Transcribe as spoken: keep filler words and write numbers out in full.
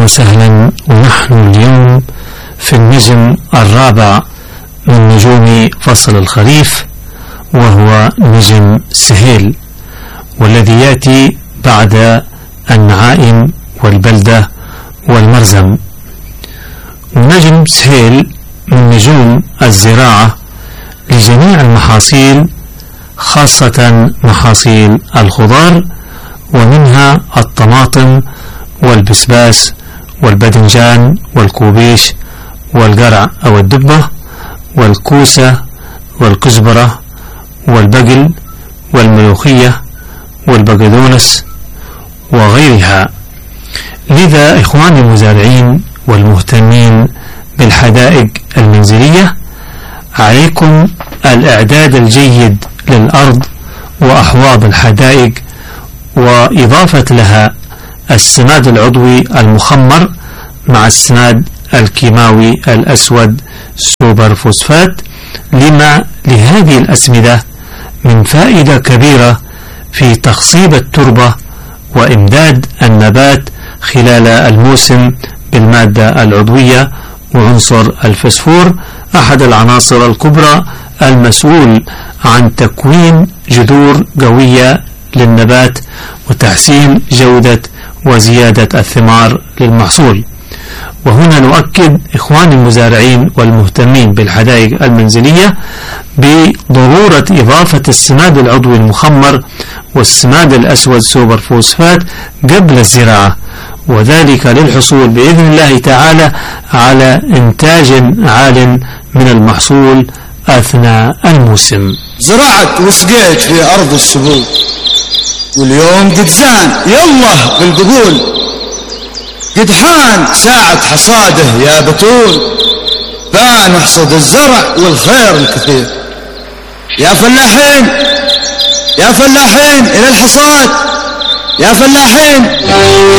وسهلا. ونحن اليوم في النجم الرابع من نجوم فصل الخريف، وهو نجم سهيل، والذي يأتي بعد النعائم والبلدة والمرزم. ونجم سهيل من نجوم الزراعة لجميع المحاصيل، خاصة محاصيل الخضار، ومنها الطماطم والبسباس والباذنجان والكوبيش والقرع أو الدبة والكوسة والكزبرة والبقل والملوخية والبقدونس وغيرها. لذا إخواني المزارعين والمهتمين بالحدائق المنزلية، عليكم الإعداد الجيد للأرض وأحواض الحدائق، وإضافة لها السماد العضوي المخمر مع السماد الكيماوي الأسود سوبر فوسفات، لما لهذه الأسمدة من فائدة كبيرة في تخصيب التربة وإمداد النبات خلال الموسم بالمادة العضوية وعنصر الفسفور، أحد العناصر الكبرى المسؤول عن تكوين جذور قوية للنبات وتحسين جودة وزيادة الثمار للمحصول. وهنا نؤكد إخواني المزارعين والمهتمين بالحدائق المنزلية بضرورة إضافة السماد العضوي المخمر والسماد الأسود سوبر فوسفات قبل الزراعة، وذلك للحصول بإذن الله تعالى على إنتاج عال من المحصول أثناء الموسم. زرعت وسقيت في أرض السبوع، واليوم قد زان يلا بالقبول، قد حان ساعة حصاده يا بتول، فنحصد الزرع والخير الكثير. يا فلاحين يا فلاحين إلى الحصاد، يا فلاحين.